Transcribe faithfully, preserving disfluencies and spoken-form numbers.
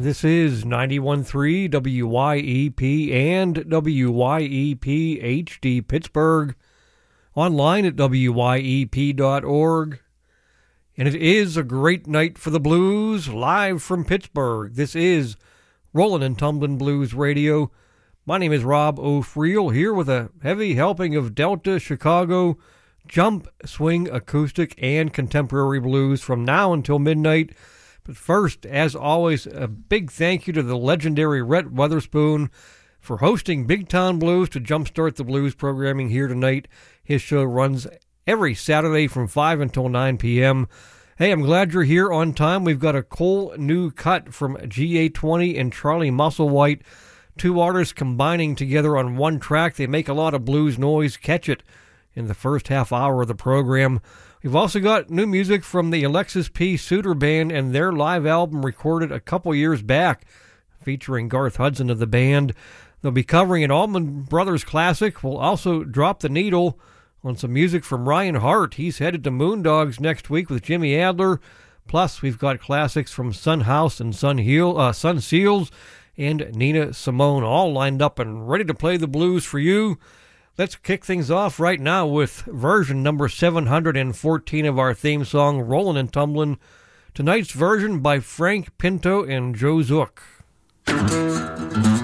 This is ninety-one point three W Y E P and W Y E P H D Pittsburgh, online at W Y E P dot org. And it is a great night for the blues, live from Pittsburgh. This is Rollin' and Tumblin' Blues Radio. My name is Rob O'Friel, here with a heavy helping of Delta, Chicago, jump, swing, acoustic, and contemporary blues from now until midnight. But first, as always, a big thank you to the legendary Rhett Weatherspoon for hosting Big Town Blues to jumpstart the blues programming here tonight. His show runs every Saturday from five until nine p.m. Hey, I'm glad you're here on time. We've got a cool new cut from G A twenty and Charlie Musselwhite, two artists combining together on one track. They make a lot of blues noise. Catch it in the first half hour of the program. We've also got new music from the Alexis P. Suter Band and their live album recorded a couple years back, featuring Garth Hudson of the band. They'll be covering an Allman Brothers classic. We'll also drop the needle on some music from Ryan Hart. He's headed to Moondogs next week with Jimmy Adler. Plus, we've got classics from Sun House and Sun, Heel, uh, Sun Seals and Nina Simone, all lined up and ready to play the blues for you. Let's kick things off right now with version number seven hundred fourteen of our theme song, Rollin' and Tumblin'. Tonight's version by Frank Pinto and Joe Zook.